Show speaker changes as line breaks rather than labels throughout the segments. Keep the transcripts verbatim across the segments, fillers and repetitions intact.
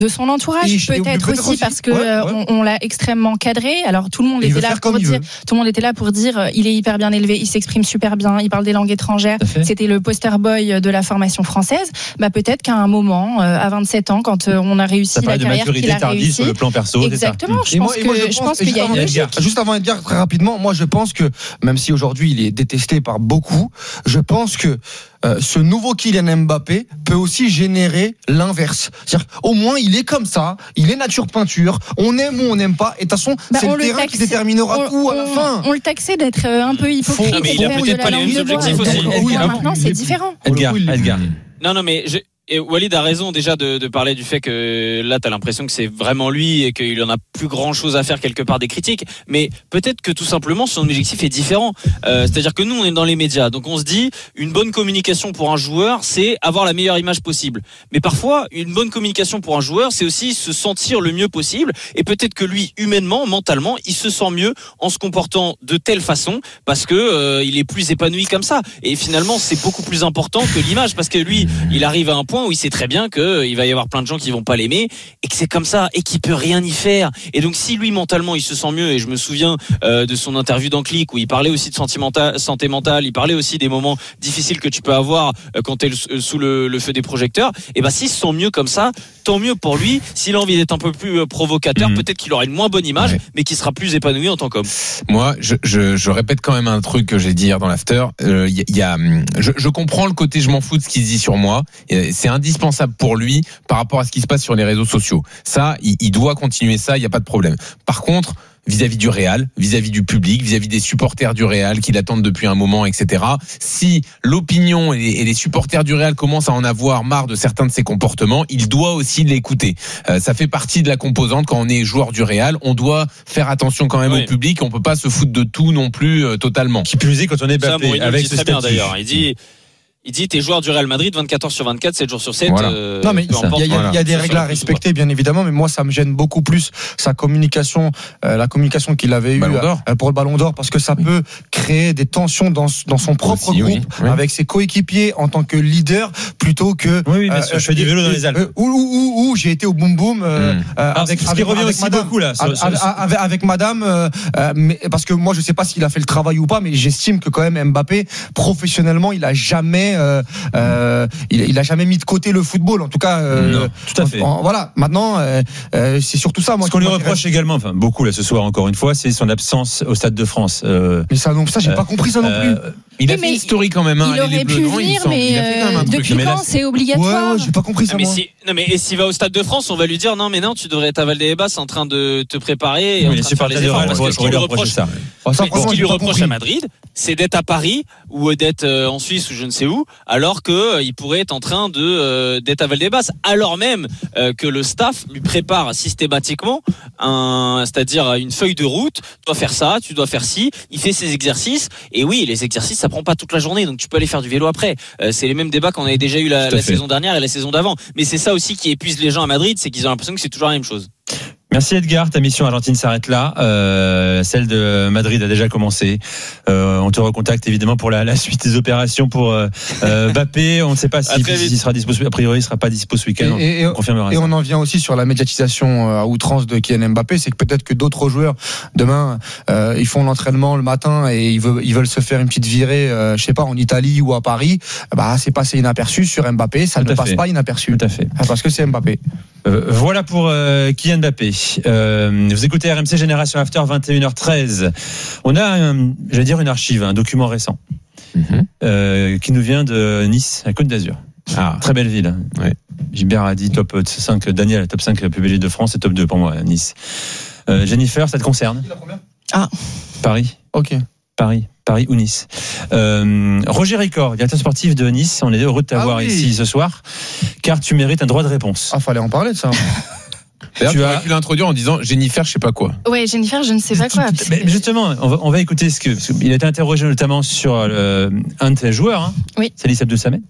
De son entourage,
Et
peut-être,
peut-être
aussi,
aussi,
parce que
ouais,
euh,
ouais.
On, on l'a extrêmement cadré. Alors tout le monde
Et il
était
veut
là
faire
pour
comme il
dire,
veut.
tout le monde était là pour dire, euh, il est hyper bien élevé, il s'exprime super bien, il parle des langues étrangères. C'était le poster boy de la formation française. Bah peut-être qu'à un moment, euh, à vingt-sept ans, quand euh, on a réussi
Ça
la
parle de
carrière qu'il
maturité
a
tardive
réussi,
sur le plan perso.
exactement.
C'est ça.
Je pense que je pense qu'il y a une logique.
Juste avant Edgar, très rapidement, moi je pense que même si aujourd'hui il est détesté par beaucoup, je pense que euh, ce nouveau Kylian Mbappé peut aussi générer l'inverse. C'est-à-dire au moins il est comme ça, il est nature peinture, on aime ou on n'aime pas, et de toute façon
Bah,
c'est
on
le
le
terrain
taxe-
qui déterminera
on-
tout à la
on-
fin.
On le taxait d'être euh, un peu hypocrite.
Faut-
Ah, mais
et
il a
de faire
peut-être
de
pas
la
les
langue
mêmes
de bois.
objectifs aussi.
Donc,
Oui,
là,
non,
maintenant,
il
c'est
est-
différent.
Edgar, Edgar.
Non, non, mais je, et Walid a raison déjà de, de parler du fait que là, t'as l'impression que c'est vraiment lui et qu'il en a plus grand chose à faire quelque part des critiques. Mais peut-être que tout simplement son objectif est différent. Euh, c'est-à-dire que nous, on est dans les médias, donc on se dit une bonne communication pour un joueur, c'est avoir la meilleure image possible. Mais parfois, une bonne communication pour un joueur, c'est aussi se sentir le mieux possible. Et peut-être que lui, humainement, mentalement, il se sent mieux en se comportant de telle façon parce que euh, il est plus épanoui comme ça. Et finalement, c'est beaucoup plus important que l'image parce que lui, il arrive à un point où il sait très bien qu'il va y avoir plein de gens qui vont pas l'aimer et que c'est comme ça et qu'il peut rien y faire. Et donc si lui mentalement il se sent mieux, et je me souviens euh, de son interview dans Click où il parlait aussi de sentimenta- santé mentale, il parlait aussi des moments difficiles que tu peux avoir euh, quand tu es sous le, le feu des projecteurs, et ben s'il se sent mieux comme ça, tant mieux pour lui. S'il a envie d'être un peu plus euh, provocateur, mmh. peut-être qu'il aura une moins bonne image, ouais. mais qu'il sera plus épanoui en tant qu'homme.
Moi, je, je, je répète quand même un truc que j'ai dit hier dans l'after. Euh, y, y a, je, je comprends le côté je m'en fous de ce qu'il dit sur moi. C'est indispensable pour lui par rapport à ce qui se passe sur les réseaux sociaux. Ça, il, il doit continuer ça, il n'y a pas de problème. Par contre, vis-à-vis du Real, vis-à-vis du public, vis-à-vis des supporters du Real qui l'attendent depuis un moment, et cetera. Si l'opinion et les, et les supporters du Real commencent à en avoir marre de certains de ses comportements, il doit aussi l'écouter. Euh, ça fait partie de la composante quand on est joueur du Real. On doit faire attention quand même oui. au public. On peut pas se foutre de tout non plus euh, totalement.
Qui plus est quand on est Mbappé avec ce
très bien
statut.
D'ailleurs, il dit. Il dit t'es joueur du Real Madrid vingt-quatre heures sur vingt-quatre, sept jours sur sept.
Voilà.
Euh,
non mais il y, y, y, y a des règles à respecter bien évidemment, mais moi ça me gêne beaucoup plus sa communication, euh, la communication qu'il avait eue euh, pour le Ballon d'Or, parce que ça oui. peut créer des tensions dans, dans son propre Aussi, groupe oui. Oui. avec ses coéquipiers en tant que leader plutôt que.
Oui, oui bien sûr. Euh, je fais du vélo dans les Alpes.
Euh, où, où, où, où j'ai été au boum boum euh, mmh. euh, avec
ce qui
avec,
revient
avec
aussi
madame,
beaucoup là.
Sur, sur, avec, avec, avec Madame, euh, euh, mais parce que moi je sais pas s'il a fait le travail ou pas, mais j'estime que quand même Mbappé professionnellement il a jamais euh, Euh, il, il a jamais mis de côté le football, en tout cas. Euh,
non, tout à fait.
En, voilà. Maintenant, euh, euh, c'est surtout ça. Moi,
ce qu'on lui reproche également, enfin beaucoup là ce soir encore une fois, c'est son absence au Stade de France. Euh,
mais ça, non, ça, j'ai euh, pas compris ça non plus. Euh,
il a fait une story quand même. Hein,
il aurait pu venir, mais euh, depuis quand c'est obligatoire.
Ouais, ouais, j'ai pas compris ça.
Mais
moi.
si, non, mais et s'il va au Stade de France, on va lui dire non, mais non, tu devrais être à Valdebebas en train de te préparer. Et
oui,
en train de faire les efforts, parce que ce qu'il lui reproche,
ça.
Ce qu'il lui reproche à Madrid, c'est d'être à Paris ou d'être en Suisse ou je ne sais où, alors que il pourrait être en train de euh, d'être à Valdebebas, alors même euh, que le staff lui prépare systématiquement un, c'est-à-dire une feuille de route. Tu dois faire ça, tu dois faire ci. Il fait ses exercices et oui, les exercices ça prend pas toute la journée, donc tu peux aller faire du vélo après. Euh, c'est les mêmes débats qu'on avait déjà eu la, la saison dernière et la saison d'avant. Mais c'est ça aussi qui épuise les gens à Madrid, c'est qu'ils ont l'impression que c'est toujours la même chose.
Merci Edgar, ta mission Argentine s'arrête là. Euh, celle de Madrid a déjà commencé. Euh, on te recontacte évidemment pour la, la suite des opérations pour euh, Mbappé. On ne sait pas s'il si, si sera dispo. A priori, il sera pas dispo ce week-end.
Et, et,
on confirmera
et
ça.
on en vient aussi sur la médiatisation à outrance de Kylian Mbappé. C'est que peut-être que d'autres joueurs demain, euh, ils font l'entraînement le matin et ils veulent, ils veulent se faire une petite virée, euh, je sais pas, en Italie ou à Paris. Bah, c'est passé inaperçu sur Mbappé. Ça
Tout
ne passe
fait.
pas inaperçu.
Tout à fait.
Parce que c'est Mbappé.
Euh, voilà pour euh, Kylian Mbappé. Euh, vous écoutez R M C Génération After, vingt et une heures treize. On a, un, j'allais dire, une archive, un document récent mm-hmm. euh, qui nous vient de Nice, à Côte d'Azur. Ah, très belle ville. Ouais. Gilbert a dit top cinq, Daniel, top cinq plus belle ville de France et top deux pour moi, Nice. Euh, Jennifer, ça te concerne ?
Ah.
Paris.
Ok.
Paris. Paris ou Nice. Euh, Roger Ricord, directeur sportif de Nice, on est heureux de t'avoir ah oui. ici ce soir, car tu mérites un droit de réponse.
Ah, fallait en parler de ça.
D'ailleurs, tu, tu as pu l'introduire en disant Jennifer, je sais pas quoi.
Ouais, Jennifer, je ne sais pas quoi.
Mais justement, on va, on va écouter ce que. Il a été interrogé notamment sur euh, un de tes joueurs, hein,
oui.
Salih Abdou-Samed,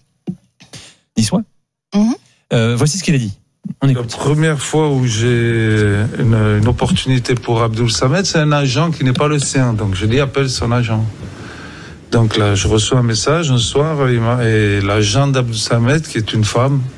niçois.
Mm-hmm.
Euh, voici ce qu'il a dit. On
La première fois où j'ai une, une opportunité pour Abdou-Samed, c'est un agent qui n'est pas le sien. Donc je lui appelle son agent. Donc là, je reçois un message un soir et l'agent d'Abdou-Samed, qui est une femme,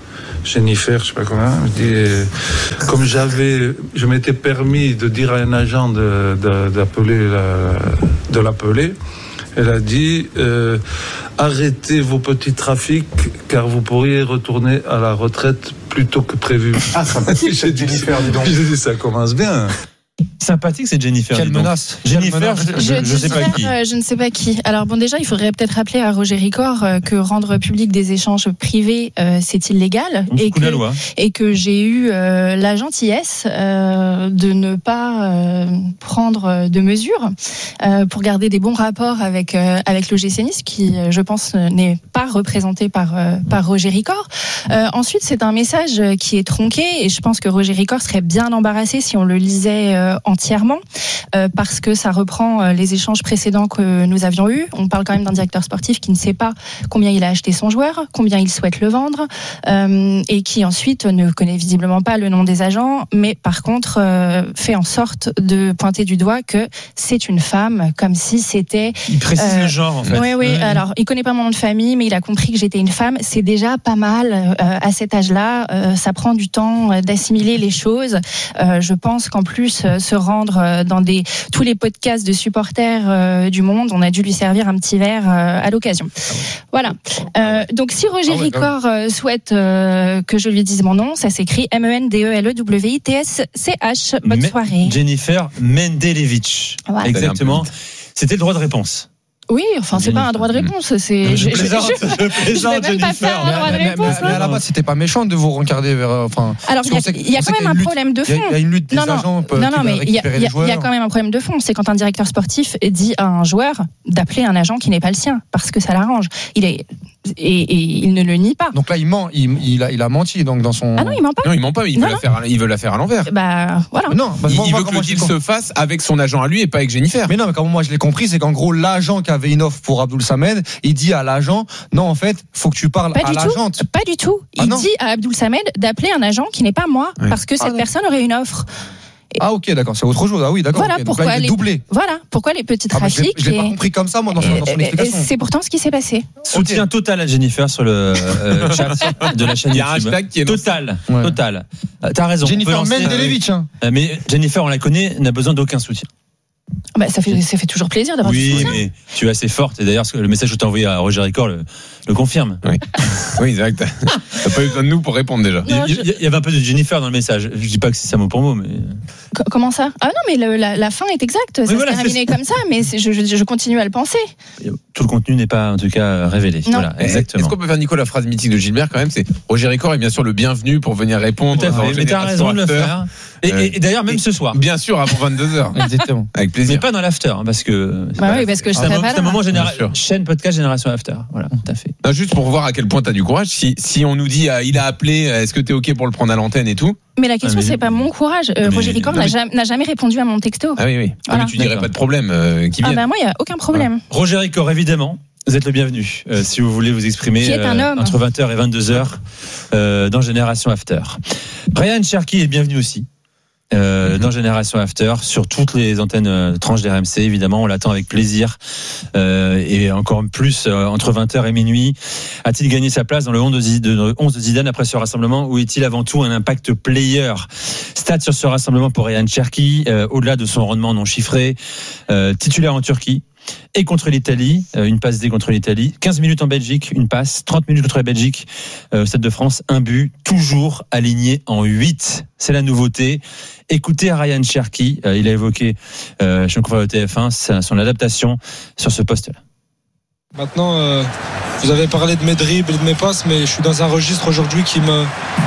Jennifer, je sais pas comment. Je dis, euh, comme j'avais, je m'étais permis de dire à un agent de, de, d'appeler, la, de l'appeler. Elle a dit euh, arrêtez vos petits trafics car vous pourriez retourner à la retraite plus tôt que prévu.
Ah, sympathique, c'est Jennifer, dis donc.
J'ai dit ça commence bien.
Sympathique, c'est Jennifer.
Quelle menace.
Jennifer, je, je, je, je sais pas qui.
Euh, je ne sais pas qui. Alors bon, déjà, il faudrait peut-être rappeler à Roger Ricor euh, que rendre public des échanges privés, euh, c'est illégal,
et que,
la loi. et que j'ai eu euh, la gentillesse euh, de ne pas euh, prendre de mesures euh, pour garder des bons rapports avec euh, avec l'O G C Nice, qui, je pense, n'est pas représenté par euh, par Roger Ricor. Euh, ensuite, c'est un message qui est tronqué, et je pense que Roger Ricor serait bien embarrassé si on le lisait euh, entièrement, euh, parce que ça reprend euh, les échanges précédents que nous avions eus. On parle quand même d'un directeur sportif qui ne sait pas combien il a acheté son joueur, combien il souhaite le vendre, euh, et qui ensuite ne connaît visiblement pas le nom des agents, mais par contre euh, fait en sorte de pointer du doigt que c'est une femme, comme si c'était...
Il précise euh, le genre, en fait.
Oui, oui. Ouais. Alors, il connaît pas mon nom de famille, mais il a compris que j'étais une femme. C'est déjà pas mal euh, à cet âge-là. Euh, ça prend du temps d'assimiler les choses. Euh, je pense qu'en plus, euh, se rendre dans des, tous les podcasts de supporters euh, du monde, on a dû lui servir un petit verre euh, à l'occasion. Voilà. Euh, donc, si Roger ah ouais, Ricor euh, souhaite euh, que je lui dise mon nom, ça s'écrit M E N D E L E W I T S C H. Bonne Me- soirée.
Jennifer Mendelevich. Voilà. Exactement. C'était le droit de réponse.
Oui, enfin, c'est Jennifer. Pas un droit de réponse. C'est.
Je, je plaisante, je, je, je, je vais même
pas faire un droit de réponse.
Mais, mais, mais à la base, c'était pas méchant de vous regarder vers. Enfin.
Alors, il y, y a quand même un lutte, problème de fond.
Il y a une lutte des
non, non,
agents.
Non, non, mais il y, y, y a quand même un problème de fond. C'est quand un directeur sportif dit à un joueur d'appeler un agent qui n'est pas le sien, parce que ça l'arrange. Il est. Et, et il ne le nie pas.
Donc là, il ment, il, il, a, il a menti donc dans son.
Ah non, il ment pas.
Non, il ment pas. Il, veut, la faire, il veut la faire à l'envers.
Bah voilà.
Mais non, bah,
il,
moi,
il
moi,
veut que le deal se fasse avec son agent à lui et pas avec Jennifer.
Mais non, mais comme moi je l'ai compris, c'est qu'en gros l'agent qui avait une offre pour Abdoul Samed, il dit à l'agent, non en fait, faut que tu parles
pas
à l'agente.
Pas du tout. Il ah, dit à Abdoul Samed d'appeler un agent qui n'est pas moi, oui. parce que cette ah, personne aurait une offre.
Ah ok, d'accord, c'est autre chose. Ah oui, d'accord.
Voilà
okay.
pourquoi
là,
les
doublé.
Voilà pourquoi les petits trafics.
Ah, je l'ai, je l'ai pas compris comme ça moi dans son, dans son explication.
C'est pourtant ce qui s'est passé.
Soutien okay. total à Jennifer sur le euh, chat de la chaîne YouTube. Il y a un hashtag qui est total, ouais. total. T'as raison.
Jennifer Mendelevich. Hein.
Mais Jennifer, on la connaît, n'a besoin d'aucun soutien.
Bah, ça fait ça fait toujours plaisir d'avoir
oui,
du soutien.
Oui, mais tu es assez forte. Et d'ailleurs, le message que tu as envoyé à Roger Ricor le, le confirme.
Oui, oui, exact. T'as pas eu besoin de nous pour répondre déjà.
Non, il, y, je... il y avait un peu de Jennifer dans le message. Je dis pas que c'est ça mot pour mot, mais.
C- comment ça ? Ah non, mais le, la, la fin est exacte. Ça oui, se voilà, terminait comme ça, mais je, je, je continue à le penser.
Tout le contenu n'est pas, en tout cas, révélé.
Non.
Voilà, exactement.
Est-ce qu'on peut faire, Nico, la phrase mythique de Gilbert quand même ? C'est Roger Ricor est bien sûr le bienvenu pour venir répondre.
Tout à fait. Mais t'as raison de le faire. Et, et, et d'ailleurs, même
et,
ce soir.
Bien sûr, avant vingt-deux heures.
Exactement.
Avec plaisir.
Mais pas dans l'after, hein, parce que.
Bah oui, parce que je serai pas là.
C'est un moment général. Chaîne podcast Génération After. Voilà, tout à fait.
Non, juste pour voir à quel point t'as du courage. Si, si on nous dit, euh, il a appelé, est-ce que t'es OK pour le prendre à l'antenne et tout ?
Mais la question, ah, mais c'est pas mon courage. Euh, mais, Roger Ricor n'a, jamais, n'a jamais répondu à mon texto.
Ah oui, oui. Voilà. Mais tu dirais D'accord. Pas de problème. Euh, qui
ah bah moi, il n'y a aucun problème.
Voilà. Roger Ricor, évidemment. Vous êtes le bienvenu euh, si vous voulez vous exprimer
euh,
entre vingt heures et vingt-deux heures euh, dans Génération After. Ryan Cherki est bienvenu aussi. Euh, mm-hmm. Dans Génération After, sur toutes les antennes euh, tranches d'R M C, évidemment, on l'attend avec plaisir, euh, et encore plus euh, entre vingt heures et minuit. A-t-il gagné sa place dans le onze de Zidane après ce rassemblement, ou est-il avant tout un impact player? Stats sur ce rassemblement pour Ryan Cherki, euh, au-delà de son rendement non chiffré, euh, titulaire en Turquie et contre l'Italie, une passe D contre l'Italie, quinze minutes en Belgique, une passe, trente minutes contre la Belgique, euh, Stade de France, un but, toujours aligné en huit. C'est la nouveauté. Écoutez Ryan Cherki, euh, il a évoqué, euh, je me confère au T F un, son adaptation sur ce poste-là.
Maintenant, euh, vous avez parlé de mes dribbles et de mes passes, mais je suis dans un registre aujourd'hui qui me,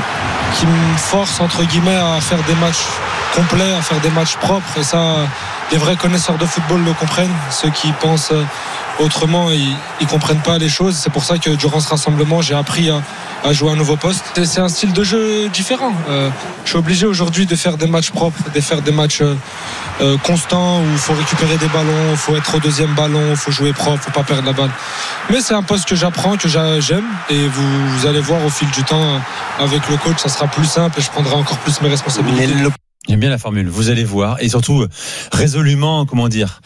qui me force, entre guillemets, à faire des matchs complets, à faire des matchs propres, et ça... Les vrais connaisseurs de football le comprennent. Ceux qui pensent autrement, ils ne comprennent pas les choses. C'est pour ça que durant ce rassemblement, j'ai appris à, à jouer un nouveau poste. C'est un style de jeu différent. Euh, je suis obligé aujourd'hui de faire des matchs propres, de faire des matchs euh, constants où il faut récupérer des ballons, il faut être au deuxième ballon, il faut jouer propre, il ne faut pas perdre la balle. Mais c'est un poste que j'apprends, que j'aime, et vous, vous allez voir au fil du temps, avec le coach, ça sera plus simple et je prendrai encore plus mes responsabilités.
J'aime bien la formule. Vous allez voir, et surtout résolument, comment dire,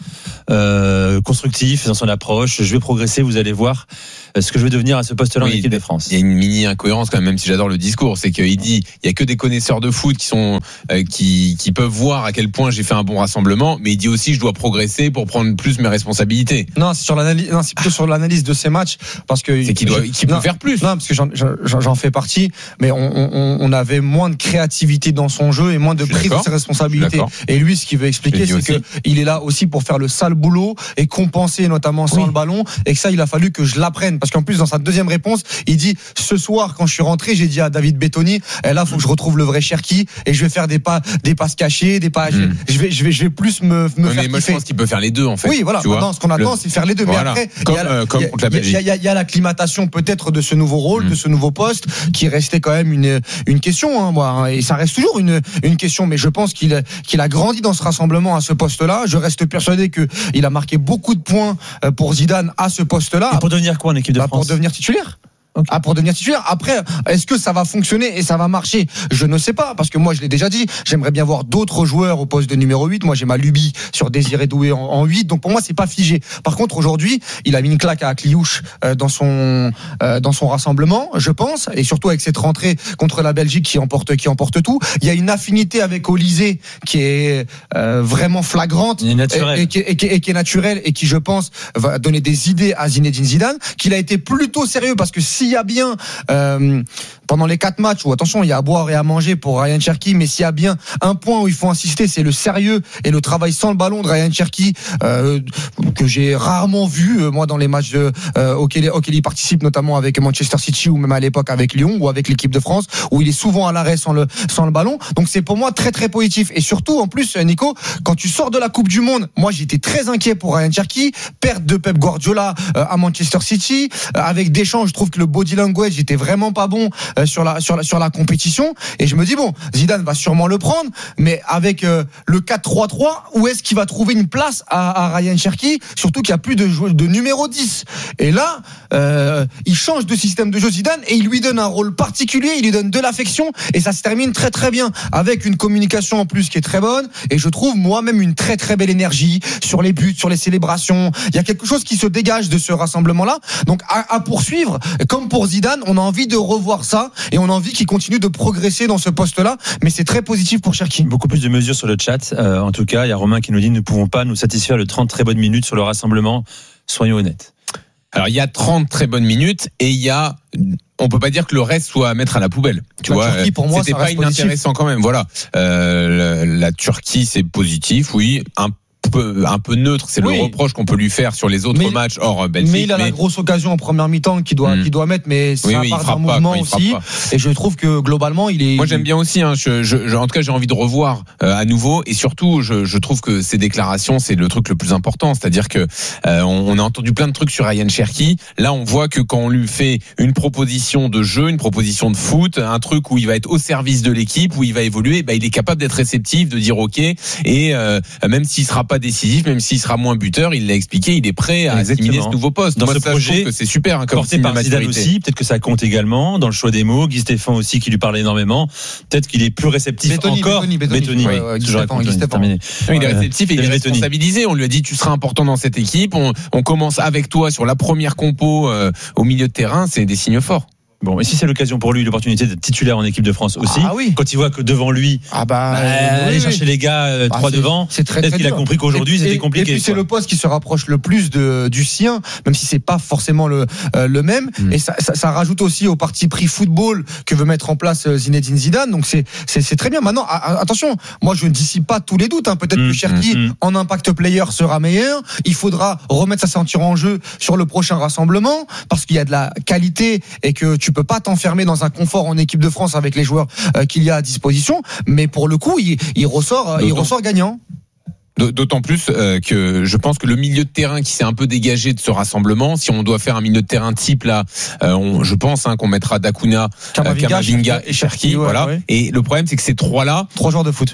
euh, constructif dans son approche. Je vais progresser. Vous allez voir ce que je vais devenir à ce poste-là oui, en équipe de France.
Il y a une mini incohérence quand même, même si j'adore le discours, c'est qu'il dit il y a que des connaisseurs de foot qui sont euh, qui qui peuvent voir à quel point j'ai fait un bon rassemblement, mais il dit aussi je dois progresser pour prendre plus mes responsabilités.
Non, c'est sur l'analyse, non, c'est plutôt sur l'analyse de ces matchs parce que
c'est qu'il doit, qu'il peut
non,
faire plus.
Non, parce que j'en, j'en, j'en fais partie, mais on, on, on avait moins de créativité dans son jeu et moins de prise de ses responsabilités. Et lui, ce qu'il veut expliquer, c'est que il est là aussi pour faire le sale boulot et compenser notamment sans oui. le ballon, et que ça, il a fallu que je l'apprenne. Parce qu'en plus, dans sa deuxième réponse, il dit ce soir, quand je suis rentré, j'ai dit à David Bettoni, eh là, faut que je retrouve le vrai Cherki et je vais faire des pas, des passes cachées, des pas. Mm. Je vais, je vais, je vais plus me, me
oui,
faire.
Mais moi, je pense qu'il peut faire les deux, en fait.
Oui, voilà. Maintenant, ce qu'on attend, le... c'est faire les deux.
Voilà.
Mais après,
comme,
il y a,
euh, comme contre la Belgique.
Il y a, il y a l'acclimatation peut-être de ce nouveau rôle, mm. de ce nouveau poste, qui restait quand même une, une question, hein, moi. Et ça reste toujours une, une question. Mais je pense qu'il, qu'il a grandi dans ce rassemblement à ce poste-là. Je reste persuadé que il a marqué beaucoup de points pour Zidane à ce poste-là.
Et pour devenir quoi en équipe de
bah,
France?
Pour devenir titulaire. Okay. Ah, pour devenir titulaire. Après, est-ce que ça va fonctionner et ça va marcher? Je ne sais pas, parce que moi, je l'ai déjà dit, j'aimerais bien voir d'autres joueurs au poste de numéro huit. Moi, j'ai ma lubie sur Désiré Doué en, en huit. Donc, pour moi, c'est pas figé. Par contre, aujourd'hui, il a mis une claque à Kliouche euh, dans son euh, dans son rassemblement, je pense, et surtout avec cette rentrée contre la Belgique qui emporte qui emporte tout. Il y a une affinité avec Olysée qui est euh, vraiment flagrante et, et, et, qui, et, qui, et qui est naturelle et qui, je pense, va donner des idées à Zinedine Zidane. Qu'il a été plutôt sérieux, parce que s'il y a bien euh, pendant les quatre matchs où attention il y a à boire et à manger pour Ryan Cherki, mais s'il y a bien un point où il faut insister, c'est le sérieux et le travail sans le ballon de Ryan Cherki, euh, que j'ai rarement vu moi dans les matchs de, euh, auxquels, auxquels il participe, notamment avec Manchester City ou même à l'époque avec Lyon ou avec l'équipe de France, où il est souvent à l'arrêt sans le sans le ballon. Donc c'est pour moi très très positif. Et surtout en plus, Nico, quand tu sors de la Coupe du Monde, moi j'étais très inquiet pour Ryan Cherki, perte de Pep Guardiola euh, à Manchester City, euh, avec Deschamps, je trouve que le body language était vraiment pas bon euh, sur la sur la sur la compétition, et je me dis bon, Zidane va sûrement le prendre, mais avec euh, le quatre trois trois, où est-ce qu'il va trouver une place à, à Ryan Cherki, surtout qu'il n'y a plus de joueur de numéro dix. Et là euh, il change de système de jeu Zidane, et il lui donne un rôle particulier, il lui donne de l'affection, et ça se termine très très bien avec une communication en plus qui est très bonne, et je trouve moi-même une très très belle énergie sur les buts, sur les célébrations. Il y a quelque chose qui se dégage de ce rassemblement là, donc à, à poursuivre. Comme pour Zidane, on a envie de revoir ça, et on a envie qu'il continue de progresser dans ce poste-là, mais c'est très positif pour Cherki.
Beaucoup plus de mesures sur le chat. Euh, en tout cas, il y a Romain qui nous dit nous ne pouvons pas nous satisfaire de trente très bonnes minutes sur le rassemblement. Soyons honnêtes.
Alors il y a trente très bonnes minutes, et il y a, on peut pas dire que le reste soit à mettre à la poubelle. Tu
la
vois,
Turquie, pour moi,
c'était
ça
pas inintéressant quand même. Voilà, euh, la, la Turquie c'est positif, oui, un peu un peu neutre, c'est oui. le reproche qu'on peut lui faire sur les autres mais, matchs hors Belgique.
Mais il a mais... la grosse occasion en première mi-temps qu'il doit, mmh. qu'il doit mettre, mais ça oui, oui, part d'un mouvement aussi. Et je trouve que globalement, il est.
Moi, j'aime bien aussi. Hein, je, je, en tout cas, j'ai envie de revoir euh, à nouveau, et surtout, je, je trouve que ces déclarations, c'est le truc le plus important. C'est-à-dire que euh, on, on a entendu plein de trucs sur Ryan Cherki. Là, on voit que quand on lui fait une proposition de jeu, une proposition de foot, un truc où il va être au service de l'équipe, où il va évoluer, bah, il est capable d'être réceptif, de dire OK. Et euh, même s'il sera pas décisif, même s'il sera moins buteur, il l'a expliqué, il est prêt à assimiler ce nouveau poste.
Dans
Moi,
ce
ça,
projet,
je trouve que c'est super, hein, comme
porté par Zidane aussi, peut-être que ça compte également dans le choix des mots. Guy Stéphane aussi, qui lui parle énormément. Peut-être qu'il est plus réceptif
Bettoni,
encore.
Bettoni, Bettoni,
Bettoni,
ouais, ouais,
toujours
Guy Stéphane,
terminé.
Oui, il est réceptif et il est responsabilisé. On lui a dit, tu seras important dans cette équipe. On, on commence avec toi sur la première compo euh, au milieu de terrain. C'est des signes forts.
Bon, et si c'est l'occasion pour lui, l'opportunité d'être titulaire en équipe de France aussi,
ah, oui.
quand il voit que devant lui,
ah bah,
bah
oui,
aller
oui.
chercher les gars euh,
bah,
trois
c'est,
devant,
c'est très,
peut-être
très
qu'il
dur.
a compris qu'aujourd'hui
et,
c'était
et,
compliqué.
Et puis c'est le poste qui se rapproche le plus de, du sien, même si c'est pas forcément le, euh, le même. Mm. Et ça, ça, ça rajoute aussi au parti pris football que veut mettre en place Zinedine Zidane. Donc c'est, c'est, c'est très bien. Maintenant, a, attention, moi je ne dissipe pas tous les doutes. Hein. Peut-être mm, que Cherki mm, mm. en impact player sera meilleur. Il faudra remettre sa ceinture en jeu sur le prochain rassemblement, parce qu'il y a de la qualité et que tu peux pas t'enfermer dans un confort en équipe de France avec les joueurs euh, qu'il y a à disposition, mais pour le coup il, il ressort il ressort gagnant.
D'autant plus euh, que je pense que le milieu de terrain qui s'est un peu dégagé de ce rassemblement, si on doit faire un milieu de terrain type là, euh, on, je pense hein, qu'on mettra Dakuna, Kamavinga, euh, Kamavinga et Cherki, ouais, voilà. Ouais. Et le problème c'est que ces trois là,
trois joueurs de foot.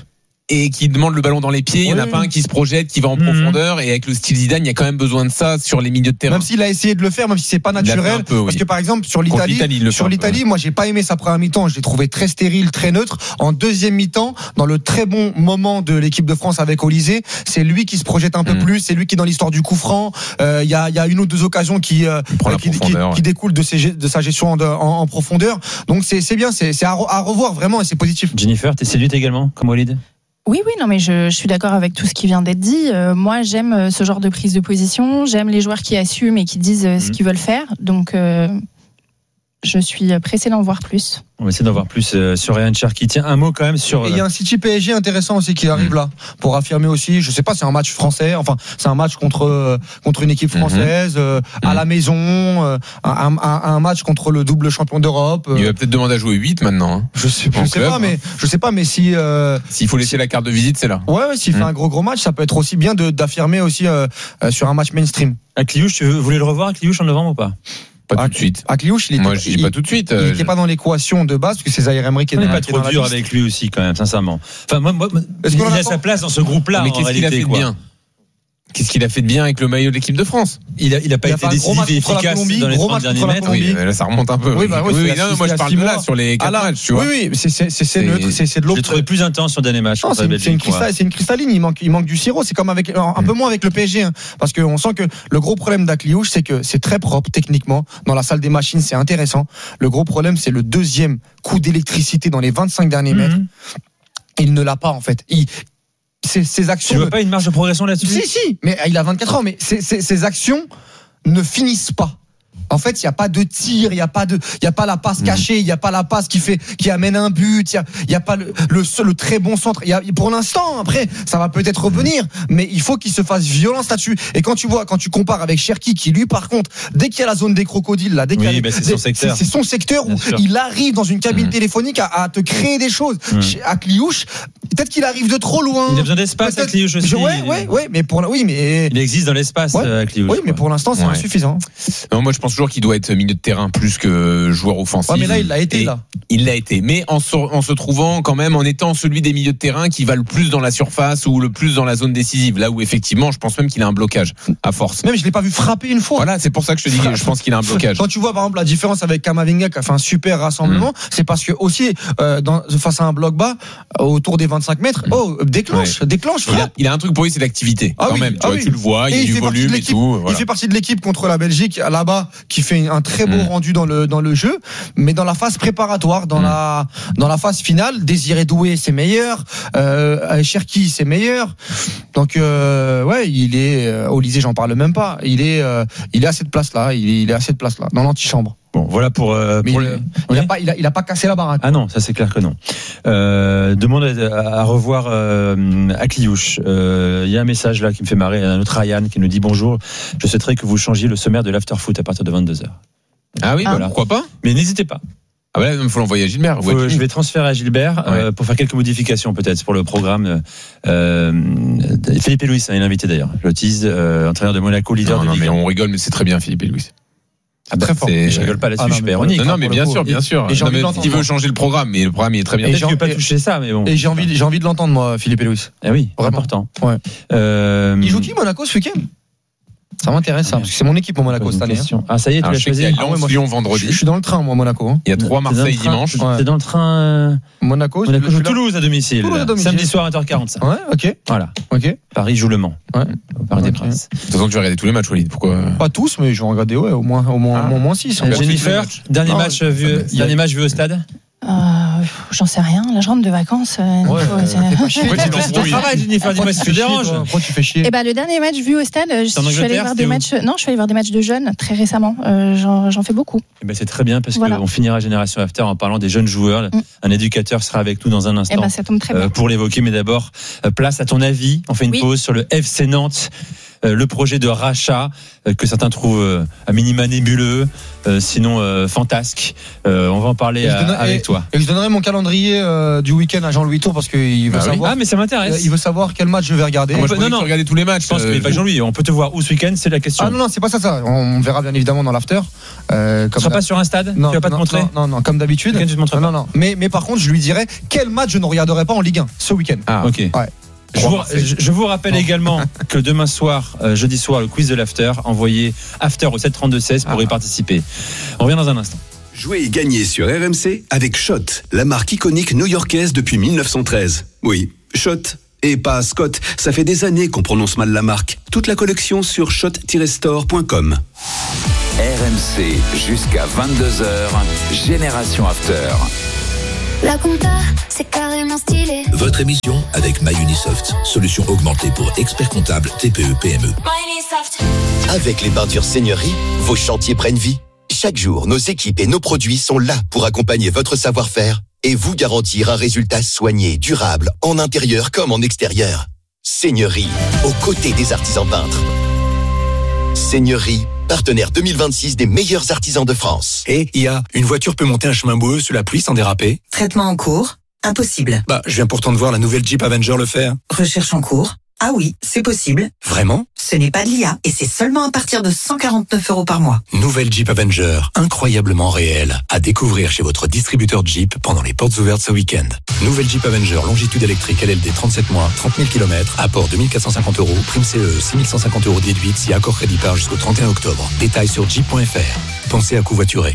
et qui demande le ballon dans les pieds. Il y en a
Oui.
pas un qui se projette, qui va en
Mhm.
profondeur. Et avec le style Zidane, il y a quand même besoin de ça sur les milieux de terrain.
Même s'il a essayé de le faire, même si c'est pas
l'a fait
naturel,
un peu, oui.
parce que par exemple sur
Contre
l'Italie,
l'Italie, il le fait
sur
un peu,
l'Italie, moi j'ai pas aimé sa première mi-temps, je l'ai trouvé très stérile, très neutre. En deuxième mi-temps, dans le très bon moment de l'équipe de France avec Olysée, c'est lui qui se projette un peu
Mhm.
plus, c'est lui qui est dans l'histoire du coup franc. Euh, Il y a, il y a une ou deux occasions qui euh,
prend la
qui, qui,
profondeur,
qui
ouais.
découlent de, ses, de sa gestion en, en, en profondeur. Donc c'est c'est bien, c'est c'est à, re- à revoir vraiment et c'est positif.
Jennifer, t'es séduite également, comme Walid?
Oui, oui, non, mais je, je suis d'accord avec tout ce qui vient d'être dit. Euh, moi, j'aime euh, ce genre de prise de position. J'aime les joueurs qui assument et qui disent euh, ce
Mhm.
qu'ils veulent faire. Donc, euh, je suis pressée d'en voir plus.
On va essayer d'en voir plus euh, sur Ryan Cherki. Tiens, un mot quand même sur.
Et il y a un City P S G intéressant aussi qui arrive là pour affirmer aussi. Je sais pas, c'est un match français. Enfin, c'est un match contre euh, contre une équipe française euh, à la maison. Euh, un, un, un match contre le double champion d'Europe.
Il
Euh,
va peut-être demander à jouer huit maintenant. Hein.
je sais, je
en
sais
club,
pas,
hein.
mais je sais pas, mais si euh,
S'il faut laisser la carte de visite, c'est là.
ouais, ouais s'il fait
Mm.
un gros gros match, ça peut être aussi bien de d'affirmer aussi euh, euh, sur un match mainstream.
À Cliouche, tu veux- voulez le revoir à Cliouche en novembre ou pas?
Pas
Ah,
tout de suite.
À Cliouche, il était,
Moi, je dis
il,
pas tout de suite.
il
euh,
était pas dans l'équation de base parce que c'est Zaïre Emery qui est
On n'est
dans,
pas
qui est
trop
dans la
dur
liste.
avec lui aussi, quand même, sincèrement. Enfin, moi, moi
Est-ce
il
qu'on en
a
a
sa
pas-
place dans ce groupe-là.
mais
en
qu'est-ce qu'il a
réalité,
fait de
quoi.
bien Qu'est-ce qu'il a fait de bien avec le maillot de l'équipe de France?
Il a, il a pas
Il a
été
fait un gros
décisif
match
et
contre la
efficace
Colombie,
dans les
gros
trente
match
derniers
contre la
mètres.
Colombie.
Oui, là, ça remonte un peu.
Oui, bah oui,
oui,
c'est
non,
la-
moi
c'est
je
la
parle
six
de là
mois.
sur les quatre
Ah là,
matchs, tu vois.
oui, oui, c'est c'est c'est c'est
C'est-
neutre, c'est c'est de
Je
l'eau.
l'ai trouvé plus intense sur le dernier match.
Non,
contre
c'est
la
une, c'est une
Belgique, quoi.
cristal- c'est une cristalline, il manque, il manque du sirop. C'est comme avec, un, un peu moins avec le P S G, hein, parce qu'on sent que le gros problème d'Akliouche, c'est que c'est très propre techniquement. Dans la salle des machines, c'est intéressant. Le gros problème, c'est le deuxième coup d'électricité dans les vingt-cinq derniers mètres.
Mhm.
Il ne l'a pas en fait. Il, ses, ses
Tu
actions.
vois
ne-
pas une marge de progression là-dessus?
Si, si, mais il a vingt-quatre ans, mais ses, ses- ses actions ne finissent pas. En fait, il n'y a pas de tir, il n'y a pas de, il y a pas la passe cachée, il n'y a pas la passe qui fait, qui amène un but, il n'y a, il y a pas le, le, le très bon centre. Il y a, pour l'instant, après, ça va peut-être revenir, mais il faut qu'il se fasse violence là-dessus. Et quand tu vois, quand tu compares avec Cherki, qui lui, par contre, dès qu'il y a la zone des crocodiles, là, dès qu'il y a
Oui,
les-
bah, c'est
dès-
son secteur.
c'est son secteur où
Bien sûr.
il arrive dans une cabine
Mmh.
téléphonique à, à te créer des choses.
Mmh.
Chez- À Cliouche, peut-être qu'il arrive de trop loin.
Il a besoin d'espace
Peut-être-
à Cliouche aussi.
Je- Ouais, ouais, ouais, mais pour, la- oui, mais.
Il existe dans l'espace
Ouais.
euh, à Cliouche.
Oui, mais
quoi.
pour l'instant, c'est
Ouais.
insuffisant.
Non, moi je pense toujours qu'il doit être milieu de terrain plus que joueur offensif.
Ouais, mais là, il l'a été,
Et
là.
Il l'a été, mais en se, en se trouvant quand même en étant celui des milieux de terrain qui va le plus dans la surface ou le plus dans la zone décisive. Là où effectivement, je pense même qu'il a un blocage à force.
Même, je l'ai pas vu frapper une fois.
Voilà, c'est pour ça que je te dis que je pense qu'il a un blocage.
Quand tu vois par exemple la différence avec Kamavinga qui a fait un super rassemblement, c'est parce que aussi euh, dans, face à un bloc bas euh, autour des vingt-cinq mètres, oh déclenche, déclenche,
Il a,
frappe.
il a un truc pour lui, c'est l'activité.
Ah
quand
oui,
même, tu,
ah
vois,
oui.
tu le vois, il y
Et
a
il
du
fait partie de
volume et
l'équipe.
tout. Voilà.
Il fait partie de l'équipe contre la Belgique là-bas qui fait un très beau
Mm.
rendu dans le dans le jeu, mais dans la phase préparatoire, dans
Mm.
la dans la phase finale, Désiré Doué c'est meilleur, euh, Cherki c'est meilleur. Donc euh, ouais, il est euh, au lycée, j'en parle même pas. Il est euh, il est à cette place là, il est, il est à cette place là dans l'antichambre.
Bon, voilà pour. euh,
Mais
pour
il,
le-
il a
Ouais.
pas il a, il a pas cassé la baraque.
Ah non, ça c'est clair que non. Euh, demande à, à revoir euh, à Cliouche. Euh, Il y a un message là qui me fait marrer, un autre Ryan qui nous dit bonjour. Je souhaiterais que vous changiez le sommaire de l'afterfoot à partir de vingt-deux heures.
Ah oui,
Ah.
voilà. Pourquoi pas?
Mais n'hésitez pas.
Ah bah là, il faut l'envoyer à Gilbert.
Faut-
Ouais,
je vais transférer à Gilbert euh, pour faire quelques modifications peut-être pour le programme. Euh, Philippe et Louis, c'est un invité d'ailleurs. Je le tease, euh, entraîneur de Monaco, leader
Non,
de
non,
Ligue
mais
un.
on rigole, mais c'est très bien, Philippe et Louis.
Ah, très fort.
C'est-
Je rigole pas là-dessus,
Ah non,
je suis
mais
pas ironique.
Non, non,
pour
mais
le
bien
coup.
sûr, bien sûr.
Et j'ai
Non,
envie
mais
de l'entendre,
il veut
moi.
changer le programme, mais le programme il est très bien.
Et
Peut-être
j'ai
qu'il ne veut pas
et-
toucher ça, mais bon.
Et j'ai envie j'ai envie de l'entendre moi, Philippe et Louis.
Eh oui,
Vraiment.
important.
Ouais.
Euh,
Il joue qui Monaco ce week-end? Ça m'intéresse ça, parce que c'est mon équipe au Monaco cette année. hein.
question. Ah, ça y est, tu
Alors,
l'as
je sais qu'il
choisi.
y a
Ah ouais, moi,
Lens-Lyon
Je,
vendredi.
je suis dans le train moi Monaco. hein.
Il y a trois
T'es dans le
Marseille
train-
dimanche.
Ouais.
T'es dans le train. euh,
Monaco, je,
Monaco
je
joue
suis là.
Toulouse à domicile.
Toulouse à domicile.
Samedi soir à vingt heures quarante-cinq.
Ouais, ok,
Voilà.
ok.
Paris joue Le Mans.
Ouais.
Au Parc des
Ok.
Princes.
De toute façon, tu vas regarder tous les matchs, Walid. Pourquoi?
Pas tous, mais je vais en regarder ouais, au moins au moins
Ah.
au moins six.
Euh, Jennifer, dernier
Non,
match vu,
il y a-
dernier match vu au stade.
Euh, J'en sais rien. Là, je rentre de vacances. euh,
Ouais,
Nico,
euh,
c'est-
fais pas chier.
Pourquoi tu
C'est ton
t'embrouilles
travail, Jennifer. Dis-moi si tu déranges.
Pourquoi tu fais chier?
Eh ben, le dernier match vu au stade, euh, je
C'est en
suis allée
Angleterre,
voir
c'était
des
où
matchs. Non, je suis allée voir des matchs de jeunes très récemment. Euh, J'en j'en fais beaucoup.
Eh ben, c'est très bien parce
Voilà.
qu'on finira Génération After en parlant des jeunes joueurs.
Mm.
Un éducateur sera avec nous dans un
Eh
instant
ben, ça tombe très
euh,
bien.
pour l'évoquer. Mais d'abord, euh, place à ton avis. On fait une
Oui.
pause sur le F C Nantes. euh, le projet de rachat euh, que certains trouvent euh, à minima nébuleux, euh, sinon euh, fantasque. Euh, on va en parler à,
donnerai,
avec toi.
Et je donnerai mon calendrier euh, du week-end à Jean-Louis Tour parce qu'il veut
Ah,
savoir.
Oui. Ah mais ça m'intéresse.
Il veut savoir quel match je vais regarder.
Moi, je
non,
non,
non.
non. Regarder tous les matchs.
Je pense
euh,
que pas Jean-Louis, on peut te voir où ce week-end, c'est la question.
Ah non, non, c'est pas ça, ça. On verra bien évidemment dans l'after. Euh,
Tu seras pas sur un stade?
Non,
Tu vas pas
non,
te montrer?
non, non, non, comme d'habitude.
Ce week-end, tu te montres
non,
pas.
non, non. Mais, mais par contre, je lui dirai quel match je ne regarderai pas en Ligue un ce week-end.
Ah,
Ok.
Ouais.
Je vous, je, je vous rappelle non. également que demain soir, euh, jeudi soir, le quiz de l'after, envoyez after au sept trente-deux seize pour ah. y participer. On revient dans un instant.
Jouez et gagnez sur R M C avec Shot, la marque iconique new-yorkaise depuis dix-neuf cent treize. Oui, Shot. Et pas Scott, ça fait des années qu'on prononce mal la marque. Toute la collection sur shot tiret store point com.
R M C jusqu'à vingt-deux heures, Génération After.
La compta, c'est carrément stylé.
Votre émission avec MyUnisoft, solution augmentée pour experts comptables T P E P M E.
MyUnisoft.
Avec les peintures Seigneurie, vos chantiers prennent vie. Chaque jour, nos équipes et nos produits sont là pour accompagner votre savoir-faire et vous garantir un résultat soigné, durable, en intérieur comme en extérieur. Seigneurie, aux côtés des artisans peintres. Seigneurie, partenaire deux mille vingt-six des meilleurs artisans de France.
Et I A, une voiture peut monter un chemin boueux sous la pluie sans déraper?
Traitement en cours, impossible.
Bah, je viens pourtant de voir la nouvelle Jeep Avenger le faire.
Recherche en cours. Ah oui, c'est possible.
Vraiment?
Ce n'est pas de l'I A et c'est seulement à partir de cent quarante-neuf euros par mois.
Nouvelle Jeep Avenger, incroyablement réelle. À découvrir chez votre distributeur Jeep pendant les portes ouvertes ce week-end. Nouvelle Jeep Avenger, longitude électrique L L D trente-sept mois, trente mille kilomètres, apport deux mille quatre cent cinquante euros, prime C E six mille cent cinquante euros déduite si accord crédit par jusqu'au trente et un octobre. Détails sur jeep point f r. Pensez à covoiturer.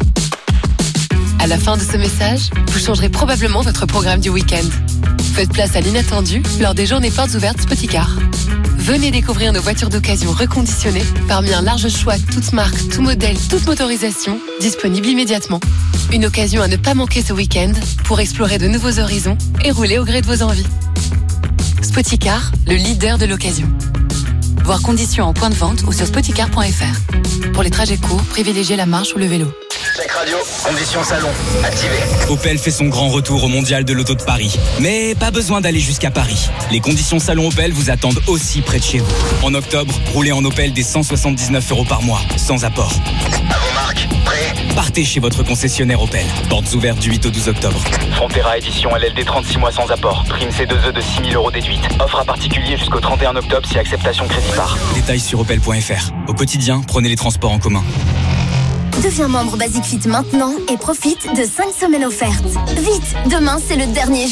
À la fin de ce message, vous changerez probablement votre programme du week-end. Faites place à l'inattendu lors des journées portes ouvertes Spoticar. Venez découvrir nos voitures d'occasion reconditionnées parmi un large choix, toutes marques, tout modèle, toute motorisation, disponible immédiatement. Une occasion à ne pas manquer ce week-end pour explorer de nouveaux horizons et rouler au gré de vos envies. Spoticar, le leader de l'occasion. Voir conditions en point de vente ou sur spoticar point f r. Pour les trajets courts, privilégiez la marche ou le vélo.
Check radio, conditions salon, activé.
Opel fait son grand retour au Mondial de l'Auto de Paris. Mais pas besoin d'aller jusqu'à Paris. Les conditions salon Opel vous attendent aussi près de chez vous. En octobre, roulez en Opel des cent soixante-dix-neuf euros par mois, sans apport.
À vos marques, prêt?
Partez chez votre concessionnaire Opel. Portes ouvertes du huit au douze octobre.
Frontera édition L L D trente-six mois sans apport. Prime C deux E de six mille euros déduite. Offre à particulier jusqu'au trente et un octobre si acceptation crédit par.
Détails sur opel point f r. Au quotidien, prenez les transports en commun.
Deviens membre Basic Fit maintenant et profite de cinq semaines offertes. Vite, demain c'est le dernier jour.